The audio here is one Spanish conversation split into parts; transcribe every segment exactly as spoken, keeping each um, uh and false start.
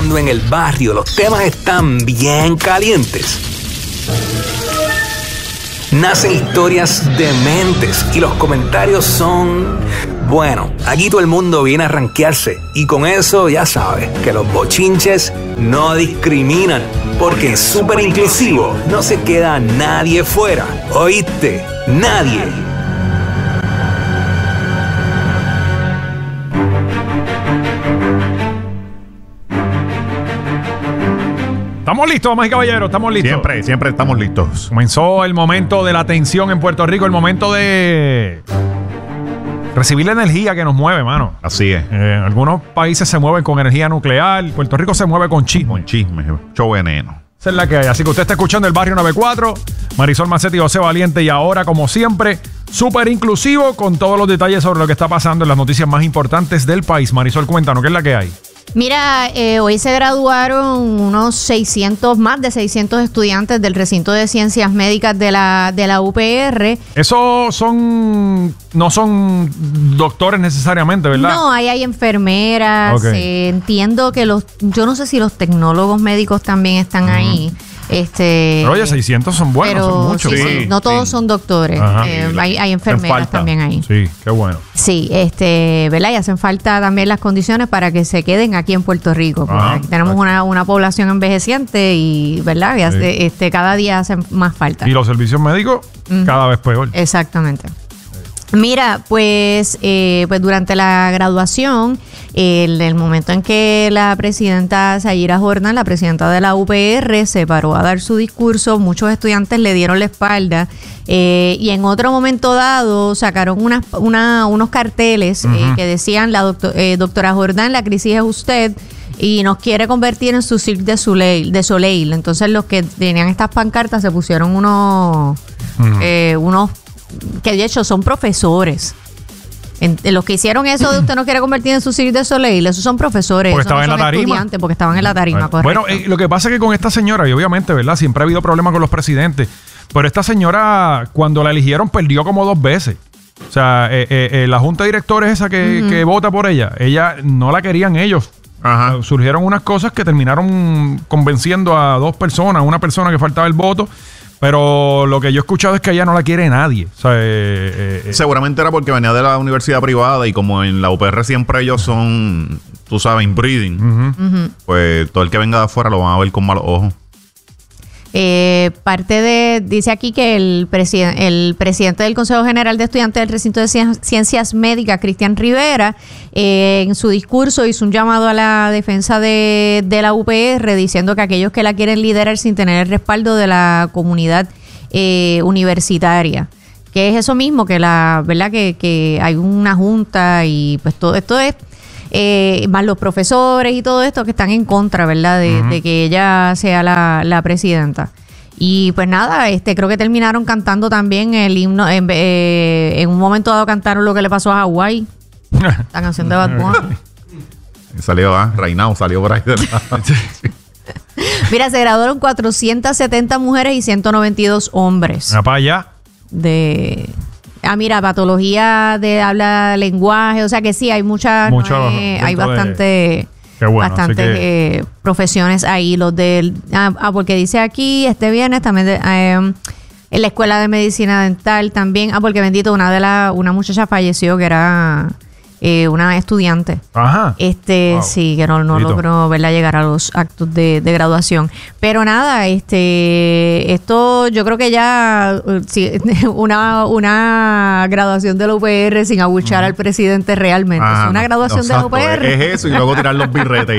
cuando en el barrio los temas están bien calientes, nacen historias dementes y los comentarios son... Bueno, aquí todo el mundo viene a rankearse y con eso ya sabes que los bochinches no discriminan, porque en Súper Inclusivo no se queda nadie fuera. ¿Oíste? Nadie. ¿Estamos listos, damas y caballeros? ¿Estamos listos? Siempre, siempre estamos listos. Comenzó el momento de la tensión en Puerto Rico, el momento de recibir la energía que nos mueve, mano. Así es. Eh, algunos países se mueven con energía nuclear, Puerto Rico se mueve con chisme. Con chisme, mucho veneno. Esa es la que hay. Así que usted está escuchando el Barrio noventa y cuatro, Marisol Macetti y José Valiente, y ahora, como siempre, súper inclusivo con todos los detalles sobre lo que está pasando en las noticias más importantes del país. Marisol, cuéntanos, ¿qué es la que hay? Mira, eh, hoy se graduaron unos seiscientos, más de seiscientos estudiantes del recinto de ciencias médicas de la, de la U P R. Esos son, no son doctores necesariamente, ¿verdad? No, ahí hay enfermeras. Okay. Eh, entiendo que los, yo no sé si los tecnólogos médicos también están uh-huh. ahí. Este, pero oye, seiscientos son buenos, pero, son muchos. Sí, sí, sí, no todos sí. son doctores. Eh, hay, hay enfermeras también ahí. Sí, qué bueno. Sí, este, ¿verdad? Y hacen falta también las condiciones para que se queden aquí en Puerto Rico. Porque aquí tenemos una, una población envejeciente y, ¿verdad? Y hace, sí. este, cada día hacen más falta. Y los servicios médicos uh-huh. cada vez peor. Exactamente. Mira, pues, eh, pues durante la graduación, en el, el momento en que la presidenta Sayira Jordan, la presidenta de la U P R, se paró a dar su discurso, muchos estudiantes le dieron la espalda eh, y en otro momento dado sacaron una, una, unos carteles uh-huh. eh, que decían, la doctor, eh, doctora Jordan, la crisis es usted y nos quiere convertir en su Cirque de Soleil. De Soleil. Entonces los que tenían estas pancartas se pusieron unos, uh-huh. eh, unos que de hecho son profesores. En, en los que hicieron eso de usted no quiere convertir en su Cirque de Soleil, esos son profesores. Porque estaban no en la tarima. Porque estaban en la tarima, correcto. Bueno, eh, lo que pasa es que con esta señora, y obviamente, ¿verdad? Siempre ha habido problemas con los presidentes, pero esta señora, cuando la eligieron, perdió como dos veces. O sea, eh, eh, eh, la junta de directores esa que, uh-huh. que vota por ella, ella no la querían ellos. Ajá. Surgieron unas cosas que terminaron convenciendo a dos personas, una persona que faltaba el voto. Pero lo que yo he escuchado es que ella no la quiere nadie. O sea, eh, eh, seguramente era porque venía de la universidad privada y como en la U P R siempre ellos son, tú sabes, inbreeding, uh-huh. uh-huh. pues todo el que venga de afuera lo van a ver con malos ojos. Eh, parte de, dice aquí que el, presiden, el presidente del Consejo General de Estudiantes del Recinto de Ciencias Médicas, Cristian Rivera, eh, en su discurso hizo un llamado a la defensa de, de la U P R, diciendo que aquellos que la quieren liderar sin tener el respaldo de la comunidad eh, universitaria, que es eso mismo, que la verdad que, que hay una junta y pues todo esto es Eh, más los profesores y todo esto que están en contra, ¿verdad? De, uh-huh. de que ella sea la, la presidenta. Y pues nada, este creo que terminaron cantando también el himno. En, eh, en un momento dado cantaron lo que le pasó a Hawái. La canción de Bad Bunny. Salió, ah, Reinao salió por ahí de la... Mira, se graduaron cuatrocientas setenta mujeres y ciento noventa y dos hombres. ¿A para allá? De... Ah, mira, patología de habla, lenguaje, o sea que sí, hay muchas, Mucho no, eh, hay bastante, de... bueno, bastantes que... eh, profesiones ahí, los del, ah, ah, porque dice aquí, este viernes también, de, eh, en la Escuela de Medicina Dental también, ah, porque bendito, una de las, una muchacha falleció que era eh, una estudiante. Ajá. Este, wow. Sí, que no, no logró verla llegar a los actos de, de graduación. Pero nada, este, esto yo creo que ya sí, una, una graduación de la U P R sin abuchar uh-huh. al presidente realmente. Ah, es una graduación no, de la U P R. Es eso y luego tirar los birretes.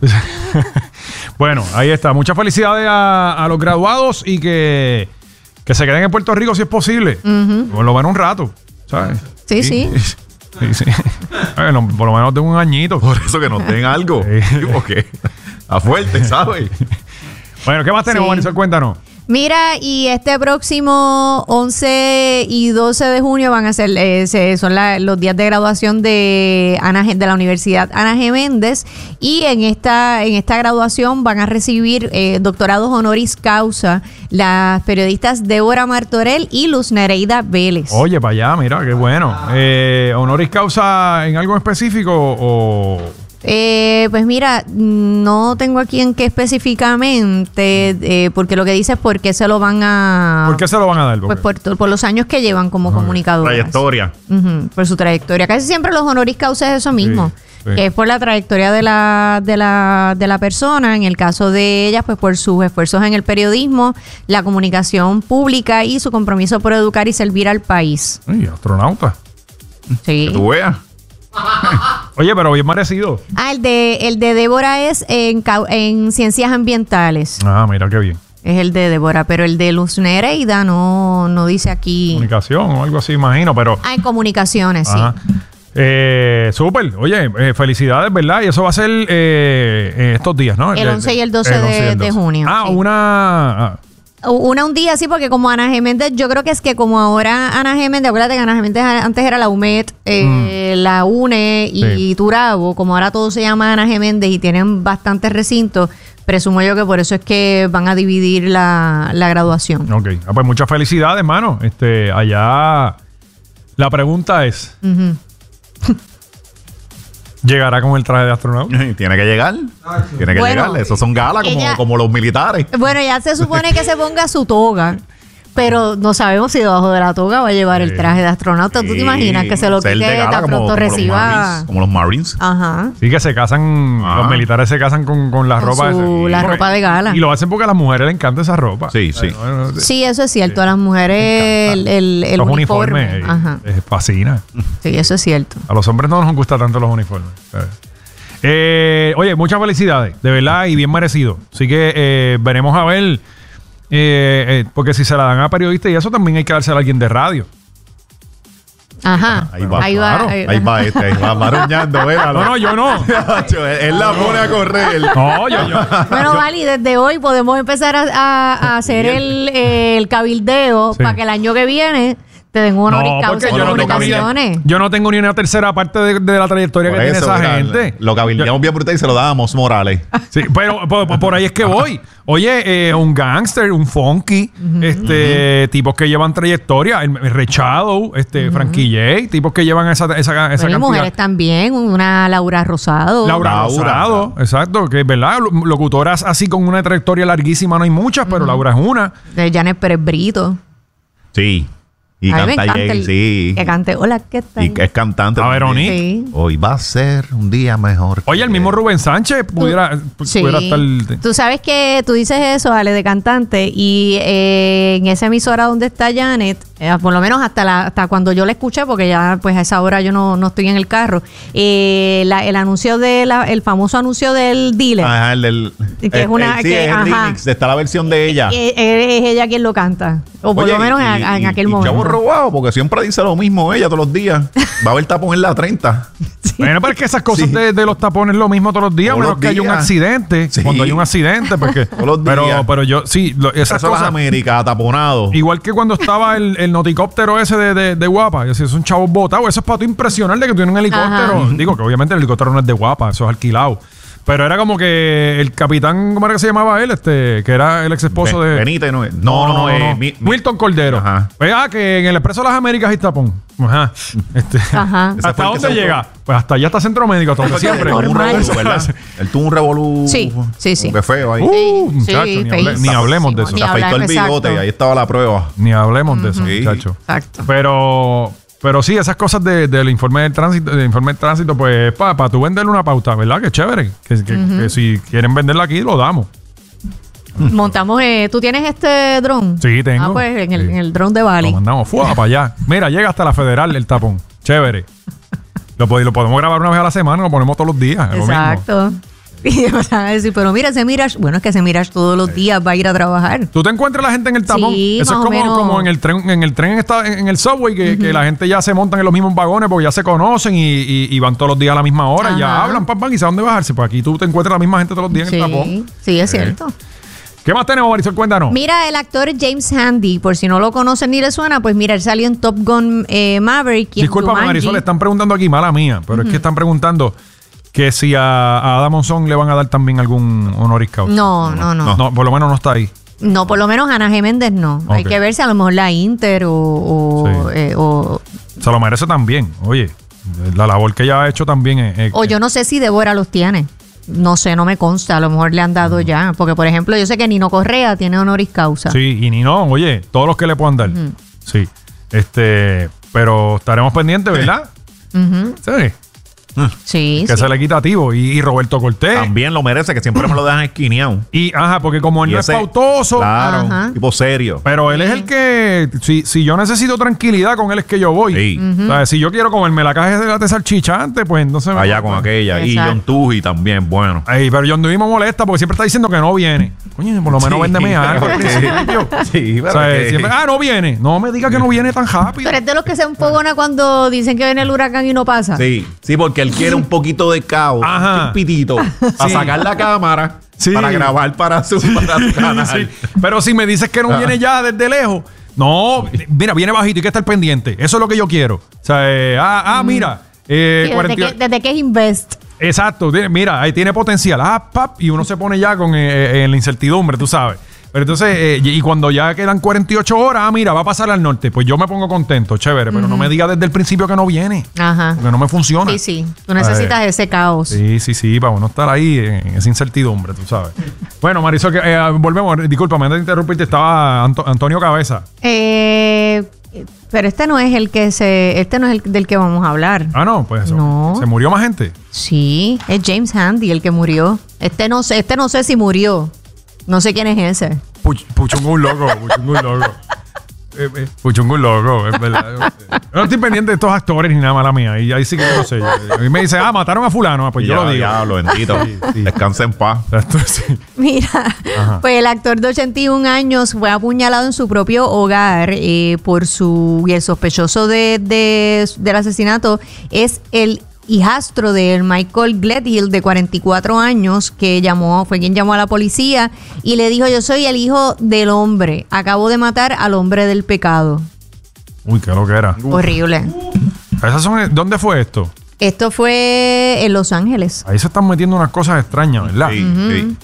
Bueno, ahí está. Muchas felicidades a, a los graduados y que, que se queden en Puerto Rico si es posible. Uh-huh. Por lo menos un rato, ¿sabes? Sí, y, sí. Sí, sí. Bueno, por lo menos tengo un añito. Por eso que nos den algo. Sí. Porque a fuerte, ¿sabes? Bueno, ¿qué más tenemos, sí. Marisol? Cuéntanos. Mira, y este próximo once y doce de junio van a ser, eh, se, son la, los días de graduación de Ana, de la Universidad Ana G. Méndez, y en esta, en esta graduación van a recibir eh, doctorados honoris causa las periodistas Débora Martorell y Luz Nereida Vélez. Oye, para allá, mira, qué bueno. Eh, ¿Honoris causa en algo específico o...? Eh, pues mira, no tengo aquí en qué específicamente, eh, porque lo que dice es por qué se lo van a... ¿Por qué se lo van a dar? Pues por, por los años que llevan como Ajá. comunicadores. Trayectoria. Ujú, por su trayectoria. Casi siempre los honoris causa es eso mismo. Sí, sí. Que es por la trayectoria de la, de la, de la persona. En el caso de ellas, pues por sus esfuerzos en el periodismo, la comunicación pública y su compromiso por educar y servir al país. Ay, astronauta. Sí. Que tú veas. Oye, pero bien merecido. Ah, el de, el de Débora es en, cau- en ciencias ambientales. Ah, mira qué bien. Es el de Débora, pero el de Luz Nereida no, no dice aquí. Comunicación o algo así, imagino, pero... Ah, en comunicaciones, sí. Ajá. Eh, súper. Oye, eh, felicidades, ¿verdad? Y eso va a ser eh, eh, estos días, ¿no? El once y el doce once y de- el de doce. junio, Ah, sí. una... ah, Una un día, sí, porque como Ana Geméndez, yo creo que es que como ahora Ana Geméndez, acuérdate que Ana Geméndez antes era la U M E D, eh, la UNE y Sí. Turabo, como ahora todo se llama Ana Geméndez y tienen bastantes recintos, presumo yo que por eso es que van a dividir la, la graduación. ok. Ah, pues muchas felicidades, hermano. Este, allá... La pregunta es... Ujú. ¿Llegará con el traje de astronauta? Tiene que llegar. Tiene que Bueno, llegar. Esos son galas como, ella- como los militares. Bueno, ya se supone que se ponga su toga, pero no sabemos si debajo de la toga va a llevar el traje de astronauta. ¿Tú te imaginas que se lo Ser de quite gala tan como- pronto como los reciba? Marines, Como los Marines. Ajá. Sí, que se casan, Ah. los militares se casan con, con la Con ropa. su- esa. la Porque- ropa de gala. Y lo hacen porque a las mujeres les encanta esa ropa. Sí, sí. Bueno, bueno, Sí, eso es cierto. A las mujeres el, el, el los uniforme. uniformes. eh, Ajá. Les fascina. Sí, eso es cierto. A los hombres no nos gustan tanto los uniformes. Eh. Eh, oye, muchas felicidades, de verdad, y bien merecido. Así que eh, veremos a ver, eh, eh, porque si se la dan a periodistas y eso también hay que dársela a alguien de radio. Ajá. Ahí va, Ahí va. claro. ahí- Ahí va este, ahí va maruñando, véralo. No, no, yo no. Chacho, él, él la pone a correr. No, yo, yo. Bueno, Vali, desde hoy podemos empezar a, a- a hacer el, el cabildeo Sí. para que el año que viene te den un honoris No, causa porque en yo no, tengo ni, comunicaciones. yo no tengo ni una tercera parte de, de la trayectoria Por que tiene eso, esa mira, gente. Lo cabildeamos bien brutal y se lo dábamos Morales. Sí, pero por, por- por ahí es que voy. Oye, eh, un gangster, un funky, este, tipos que llevan trayectoria, el, el Ray Shadow, este, Frankie J, tipos que llevan esa, esa, esa Bueno, y cantidad. mujeres también, una Laura Rosado. Laura Laura, Rosado, exacto, que es verdad, lo- locutoras así con una trayectoria larguísima no hay muchas, pero Laura es una. De Janet Pérez Brito. Sí. Y A mí me canta encanta bien, el- sí. Que cante, hola, ¿qué tal? Y que es cantante. A también. Veronique. Sí. Hoy va a ser un día mejor. Oye, el mismo Rubén Sánchez pudiera, Sí. pudiera estar... Tú sabes que tú dices eso, Ale, de cantante, y eh, en esa emisora donde está Janet, eh, por lo menos hasta la, hasta cuando yo la escuché, porque ya pues a esa hora yo no, no estoy en el carro, eh, la- el anuncio de la, el famoso anuncio del dealer, Ajá, el del. Que es eh, una- eh, sí, que- es el ajá. remix. Está la versión de ella. eh, eh, es ella quien lo canta, o por Oye, lo menos y- en, en y- aquel y momento. Chavo robado, porque siempre dice lo mismo ella todos los días. Va a haber tapón en la treinta. Bueno, pero es que esas cosas Sí. de, de los tapones lo mismo todos los días, Todos menos los que haya un días. accidente. Sí. Cuando hay un accidente, porque... Todos los pero, días. pero yo, sí, lo- esas Eso es cosas... América, taponado. Igual que cuando estaba el, el noticóptero ese de, de, de Guapa. Yo decía, es un chavo botado. Eso es para tú impresionar de que tiene un helicóptero. Ajá. Digo que obviamente el helicóptero no es de Guapa, eso es alquilado. Pero era como que el capitán, ¿cómo era que se llamaba él? Este, que era el ex esposo Be- de. Benítez, no es. No, no, eh, mi- mi- Milton Cordero. Ajá. Pues, ah, que en el Expreso de las Américas hay tapón. Ajá. Este, Ajá. Ese ¿Hasta fue el que dónde se llega? auto- Pues hasta allá está Centro Médico, hasta donde siempre. Él tuvo un Normal. revolú, ¿verdad? Él tuvo un revolú. Sí, sí, sí. Qué feo ahí. Uh, Sí, muchacho, sí, ni, hable- ni feísimo. hablemos de eso. Ni Se afeitó el hablar, bigote exacto. y ahí estaba la prueba. Ni hablemos de eso, Sí. muchacho. Exacto. Pero, pero sí, esas cosas de- del informe del tránsito, del informe del tránsito, pues para pa tú venderle una pauta, ¿verdad? Que chévere. Que, que- que si quieren venderla aquí, lo damos. Montamos, eh, ¿tú tienes este dron? Sí, tengo. Ah, pues en el, Sí. en el dron de Lo Bali. mandamos fuera para allá. Mira, llega hasta la federal el tapón. Chévere. Lo, pod- lo podemos grabar una vez a la semana, lo ponemos todos los días. es lo mismo. Exacto. Y me van a decir, pero mira, ese Mirage, bueno, es que ese Mirage todos los días va a ir a trabajar. ¿Tú te encuentras la gente en el tapón? Sí, Eso más es o como, menos. como en el tren, en el tren está en el subway, que, que la gente ya se montan en los mismos vagones porque ya se conocen y, y- y van todos los días a la misma hora y ya Ajá. hablan, pam, pam, y saben dónde bajarse. Pues aquí tú te encuentras la misma gente todos los días en el tapón. Sí, sí, es Eh. cierto. ¿Qué más tenemos, Marisol? Cuéntanos. Mira, el actor James Handy, por si no lo conocen ni le suena, pues mira, él salió en Top Gun eh, Maverick. y en Disculpa, Jumanji. Marisol, le están preguntando aquí, mala mía, pero es que están preguntando que si a, a Adam Monzón le van a dar también algún honoris causa. No, no, no, no. No, por lo menos no está ahí. por lo menos Ana G. Méndez no. Hay Ok. que ver si a lo mejor la Inter o, o, Sí. eh, o- Se lo merece también, oye. La labor que ella ha hecho también es... es O yo no sé si Débora los tiene. No sé, no me consta. A lo mejor le han dado ya. Porque, por ejemplo, yo sé que Nino Correa tiene honoris causa. Sí, y ni no, oye, todos los que le puedan dar. Ujú. Sí. Este, pero estaremos pendientes, ¿verdad? Ujú. Sí. Sí, Que sí. se le equitativo. Y, y Roberto Cortés. También lo merece, que siempre me lo dejan esquineado. Y, ajá, porque como él Y no ese- es pautoso. Claro, Ajá. tipo serio. Pero él es el que, si, si yo necesito tranquilidad, con él es que yo voy. Sí. Mm. O sea, si yo quiero comerme la caja de la de salchichante, pues entonces... Allá con aquella. Y Exacto. John Tuji también, bueno. Ay, pero John Dewey me molesta porque siempre está diciendo que no viene. Coño, por lo menos Sí, véndeme algo al pero que- principio. Sí, O pero sea, que- siempre, ah, no viene. No me diga que no viene tan rápido. Pero es de los que se enfogona cuando dicen que viene el huracán y no pasa. Sí, sí, porque él quiere un poquito de caos, Ajá. un pitito, para Sí. sacar la cámara, Sí. para grabar para su, para su canal. Sí. Pero si me dices que no Ah. viene ya desde lejos, no, mira, viene bajito y que estar pendiente. Eso es lo que yo quiero. O sea, eh, ah, ah, mira. eh, Sí, desde, cuarenta que, desde que es Invest. Exacto, tiene- mira, ahí tiene potencial. Ah, pap, y uno se pone ya con eh, eh, en la incertidumbre, tú sabes. Pero entonces, eh, y y cuando ya quedan cuarenta y ocho horas, ah, mira, va a pasar al norte. Pues yo me pongo contento, chévere, pero no me diga desde el principio que no viene. Ajá. Porque no me funciona. Sí, sí. Tú necesitas Ay. ese caos. Sí, sí, sí, para uno estar ahí en esa incertidumbre, tú sabes. Bueno, Marisol, que, eh, volvemos. Discúlpame, antes de interrumpirte, estaba Anto- Antonio Cabeza. Eh, pero este no es el que se, este no es el del que vamos a hablar. Ah, no, pues eso. No. Se murió más gente. Sí, es James Handy el que murió. Este no sé, este no sé si murió. No sé quién es ese. Puch- Puchungo un loco, Puchungo un loco. Eh, eh, Puchungo un loco, es verdad. Yo no estoy pendiente de estos actores ni nada, mala mía. Y ahí sí que yo no sé. A mí me dice, ah, mataron a fulano. Ah, pues Y yo ya, lo digo. diablo, bendito. sí. Descansa en paz. Esto sí. Mira, pues el actor de ochenta y un años fue apuñalado en su propio hogar eh, por su... Y el sospechoso de, de- del asesinato es el hijastro de él, Michael Gledhill, de cuarenta y cuatro años, que llamó, fue quien llamó a la policía y le dijo, yo soy el hijo del hombre, acabo de matar al hombre del pecado. Uy, qué lo que era. Horrible. Esas son, ¿dónde fue esto? Esto fue en Los Ángeles. Ahí se están metiendo unas cosas extrañas, ¿verdad? Sí, sí.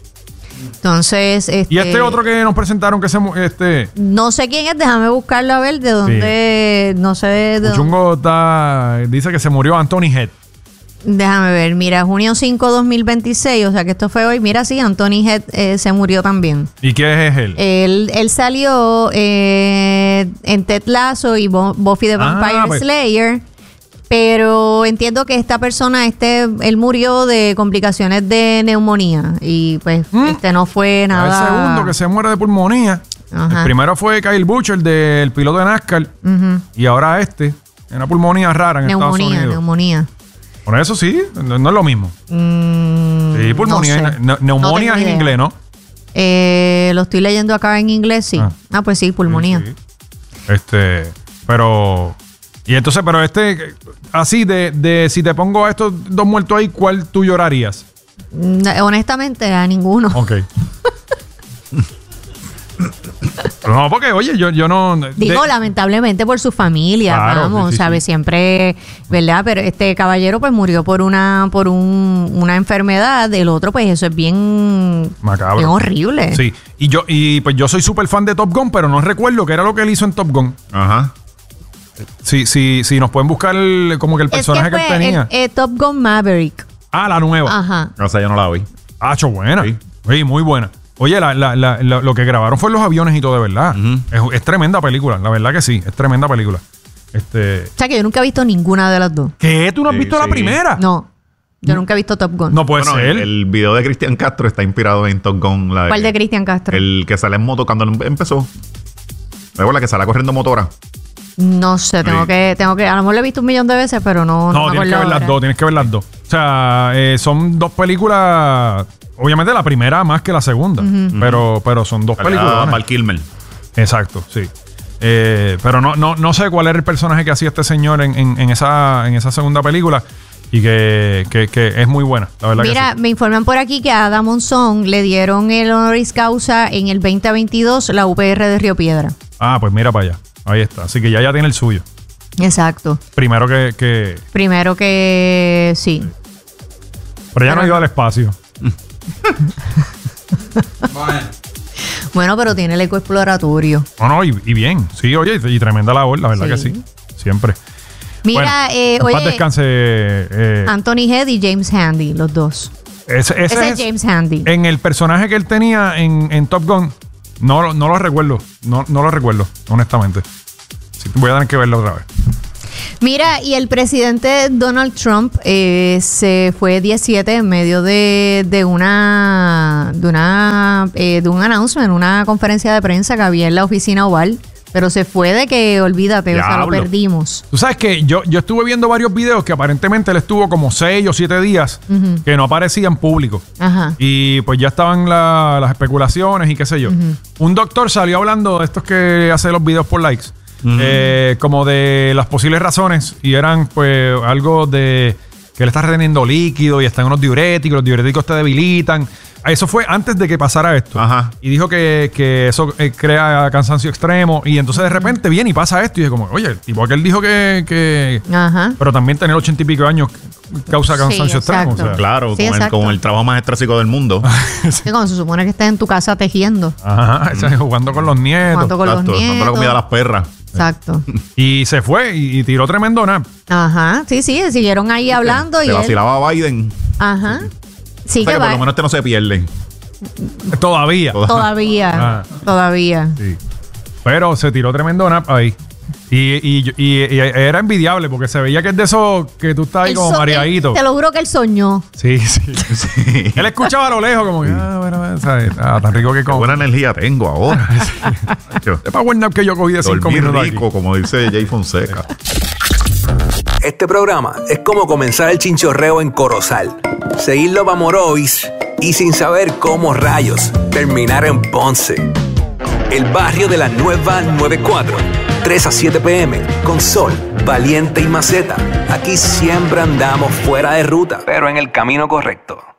Entonces, este, Y este otro que nos presentaron que se mu- este no sé quién es, déjame buscarlo a ver de dónde, no sé de dónde. Puchungo está, dice que se murió Anthony Head. Déjame ver, mira, junio cinco, dos mil veintiséis, o sea que esto fue hoy. Mira, sí, Anthony Head eh, se murió también. ¿Y qué es él? Él, él salió eh, en Ted Lasso y Bo- Buffy the Ah, Vampire pues. Slayer, pero entiendo que esta persona, este, él murió de complicaciones de neumonía y pues ¿Mm? este no fue nada. El segundo que se muere de pulmonía. Ajá. El primero fue Kyle Butcher, del piloto de NASCAR. Ujú. Y ahora este, una pulmonía rara en Estados Neumonía, Unidos. neumonía. Por eso sí, no, no es lo mismo. Mm, Sí, pulmonía, no sé. ne- neumonía No tengo es en idea. inglés, ¿no? Eh, lo estoy leyendo acá en inglés, sí. Ah. Ah, pues sí, pulmonía. Sí, sí. Este, pero... Y entonces, pero este, así de, de si te pongo a estos dos muertos ahí, ¿cuál tú llorarías? Mm, honestamente, a ninguno. Ok. No, porque, oye, yo, yo no... de- Digo, lamentablemente por su familia, Claro, vamos, sí, sí, ¿sabes? sí. Siempre, ¿verdad? Pero este caballero pues murió por una por un, una enfermedad, el otro pues eso es bien, Macabro. bien horrible. Sí, y yo y pues yo soy súper fan de Top Gun, pero no recuerdo qué era lo que él hizo en Top Gun. Ajá. Sí, sí, sí, nos pueden buscar el- como que el Es que personaje que, fue él tenía. el- eh, Top Gun Maverick. Ah, la nueva. Ajá. O sea, yo no la vi. Hacho, buena. Sí. Sí, muy buena. Oye, la, la, la, la- lo que grabaron fue los aviones y todo, de verdad. Ujú. es, es tremenda película, la verdad que sí, es tremenda película. Este, O sea que yo nunca he visto ninguna de las dos. ¿qué? ¿Tú no has Sí, visto la sí. primera? No, yo nunca he visto Top Gun. No puede Bueno, ser. el, el video de Cristian Castro está inspirado en Top Gun. La ¿Cuál de Cristian Castro? El que sale en moto cuando él empezó. Recuerda que sale corriendo motora. No sé, tengo Sí. que, tengo que, a lo mejor lo he visto un millón de veces, pero no, No, no me tienes que acuerdo ver las ahora. dos, tienes que ver las dos. O sea, eh, son dos películas. Obviamente la primera más que la segunda, pero, pero son dos películas. Val Kilmer. Exacto, sí. Eh, pero no, no, no sé cuál era el personaje que hacía este señor en, en, en esa, en esa segunda película y que, que, que es muy buena, la verdad Mira, que sí. me informan por aquí que a Adam Monzón le dieron el honoris causa en el veinte veintidós la U P R de Río Piedra. Ah, pues mira para allá. Ahí está. Así que ya ya tiene el suyo. Exacto. Primero que... que Primero que sí. pero ya no Pero ha ido no. al espacio. Bueno, pero tiene el ecoexploratorio. No, no, y, y bien. Sí, oye, y, y tremenda labor, la verdad Sí. que sí. Siempre. Mira, Bueno, eh, en paz oye, descanse. eh, Anthony Head y James Handy, los dos. ese ese Ese es es James Handy. En el personaje que él tenía en, en Top Gun, no, lo- no lo recuerdo. No, no lo recuerdo, honestamente. Sí, voy a tener que verlo otra vez. Mira, y el presidente Donald Trump eh, se fue diecisiete en medio de, de una de una eh, de un announcement, una conferencia de prensa que había en la oficina Oval, pero se fue de que olvídate, o sea, lo Diablo. perdimos. Tú sabes que yo, yo estuve viendo varios videos que aparentemente él estuvo como seis o siete días que no aparecía en público. Ajá. Y pues ya estaban la- las especulaciones y qué sé yo. Un doctor salió hablando de estos que hace los videos por likes, eh, como de las posibles razones, y eran pues algo de que él está reteniendo líquido y están unos diuréticos, los diuréticos te debilitan. Eso fue antes de que pasara esto. Ajá. Y dijo que, que eso eh, crea cansancio extremo. Y entonces de repente viene y pasa esto. Y es como, oye, el tipo aquel dijo que, que... Ajá. Pero también tener ochenta y pico de años causa Sí, cansancio extremo. O exacto. sea. Claro, Sí, con, el, exacto. con el trabajo más estrésico del mundo. Sí, cuando se supone que estés en tu casa tejiendo, Ajá, o sea, jugando con los nietos. jugando con Exacto, los dando la nietos. comida a las perras. Exacto. Y se fue y, y tiró tremendo nap. Ajá. Sí, sí, siguieron ahí hablando y Se él, vacilaba a Biden. ajá. Sí O sea que que por va. lo menos este no se pierde. Todavía. Toda- Todavía, Ah. todavía. Sí. Pero se tiró tremendo nap ahí. Y, y, y- y era envidiable porque se veía que es de esos que tú estás ahí Él como so- mareadito. él- Te lo juro que él soñó. Sí, sí. Sí. Él escuchaba a lo lejos como que, ah, bueno, bueno, ¿sabes? Ah, tan rico que Qué como. buena energía tengo ahora. Yo, Es para buen nap que yo cogí de cinco dormí minutos aquí. rico, como dice Jay Fonseca. Este programa es como comenzar el chinchorreo en Corozal, seguirlo para Morovis y sin saber cómo rayos terminar en Ponce. El barrio de la nueva noventa y cuatro, tres a siete p m, con Sol, Valiente y Maceta. Aquí siempre andamos fuera de ruta, pero en el camino correcto.